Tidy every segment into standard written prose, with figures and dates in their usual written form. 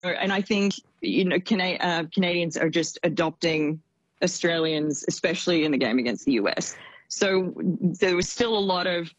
And I think, Canadians are just adopting Australians, especially in the game against the US. So there was still a lot of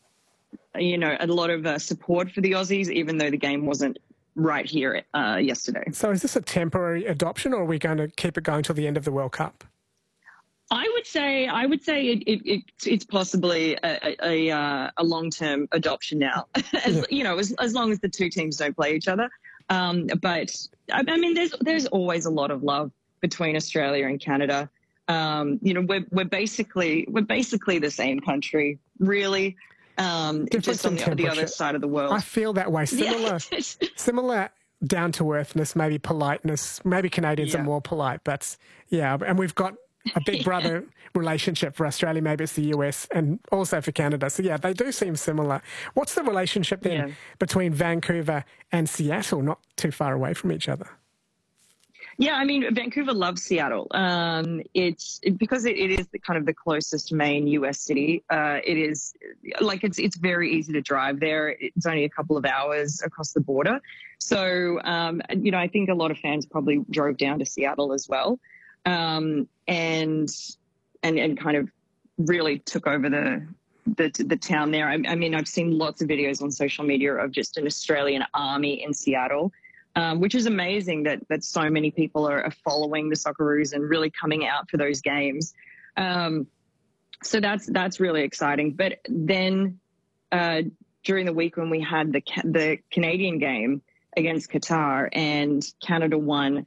support for the Aussies, even though the game wasn't right here yesterday. So is this a temporary adoption, or are we going to keep it going till the end of the World Cup? I would say it's possibly a long-term adoption now, as long as the two teams don't play each other. But I mean, there's always a lot of love between Australia and Canada. We're basically the same country, really. Just on the other side of the world. I feel that way. Similar down-to-earthness, maybe politeness. Maybe Canadians are more polite, but and we've got a big brother relationship for Australia. Maybe it's the US, and also for Canada. So they do seem similar. What's the relationship then between Vancouver and Seattle? Not too far away from each other. Yeah, I mean, Vancouver loves Seattle. It's because it is the closest main US city. It is it's very easy to drive there. It's only a couple of hours across the border. So, I think a lot of fans probably drove down to Seattle as well. And kind of really took over the town there. I mean, I've seen lots of videos on social media of just an Australian army in Seattle, which is amazing that so many people are following the Socceroos and really coming out for those games. So that's really exciting. But then during the week when we had the Canadian game against Qatar and Canada won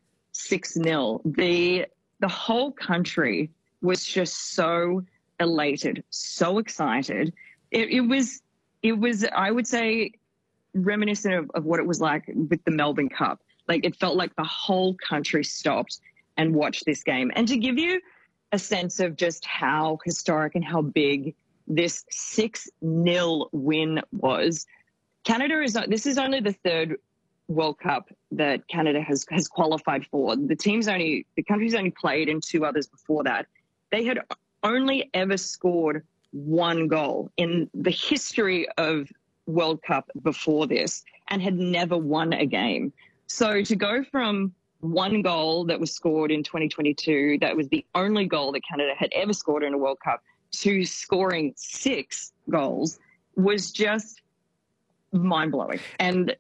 6-0, the whole country was just so elated, so excited. It was, I would say, reminiscent of what it was like with the Melbourne Cup. It felt like the whole country stopped and watched this game. And to give you a sense of just how historic and how big this 6-0 win was, this is only the third World Cup that Canada has qualified for. The country's only played in two others before that. They had only ever scored one goal in the history of World Cup before this and had never won a game. So to go from one goal that was scored in 2022, that was the only goal that Canada had ever scored in a World Cup, to scoring 6 goals was just mind-blowing. And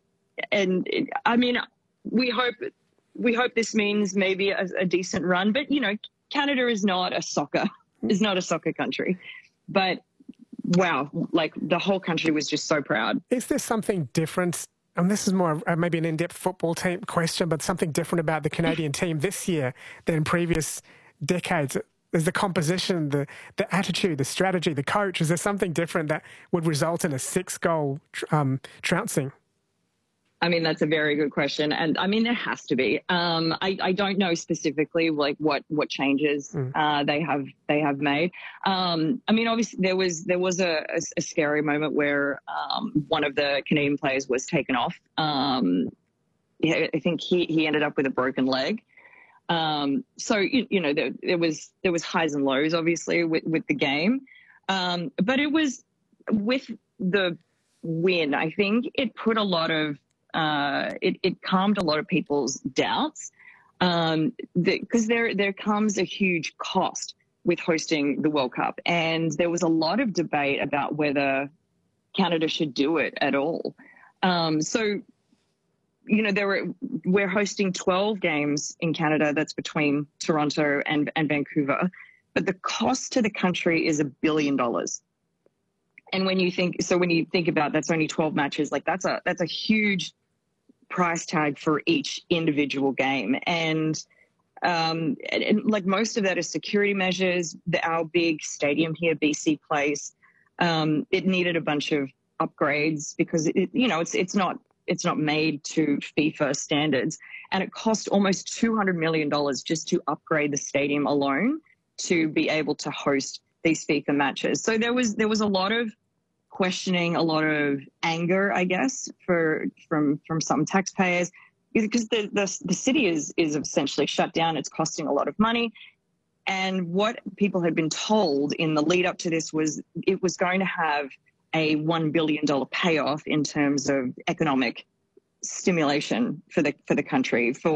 I mean, we hope this means maybe a decent run, but Canada is not a soccer country. But wow, the whole country was just so proud. Is there something different? And this is more maybe an in-depth football team question, but something different about the Canadian team this year than previous decades? Is the composition, the attitude, the strategy, the coach? Is there something different that would result in a 6-goal trouncing? I mean, that's a very good question. And I mean, there has to be. I don't know specifically what changes they have made. I mean, obviously there was a scary moment where one of the Canadian players was taken off. I think he ended up with a broken leg. So there was highs and lows obviously with the game. But it was with the win, I think it put a lot of it calmed a lot of people's doubts, because there comes a huge cost with hosting the World Cup. And there was a lot of debate about whether Canada should do it at all. So, we're hosting 12 games in Canada. That's between Toronto and Vancouver. But the cost to the country is $1 billion. And when you think about that's only 12 matches, that's a huge price tag for each individual game. And most of that is security measures. Our big stadium here, BC Place, it needed a bunch of upgrades because it's not made to FIFA standards, and it cost almost $200 million just to upgrade the stadium alone to be able to host these FIFA matches. So there was a lot of questioning, a lot of anger, I guess, from some taxpayers, because the city is essentially shut down. It's costing a lot of money. And what people had been told in the lead up to this was it was going to have a $1 billion payoff in terms of economic stimulation for the country, for